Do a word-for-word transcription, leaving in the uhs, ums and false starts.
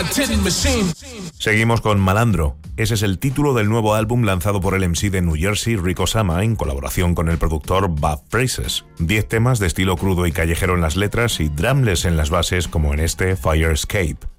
Seguimos con Malandro. Ese es el título del nuevo álbum lanzado por el M C de New Jersey, Rico Sama, en colaboración con el productor Bob Phrases. Diez temas de estilo crudo y callejero en las letras y drumless en las bases, como en este Fire Escape.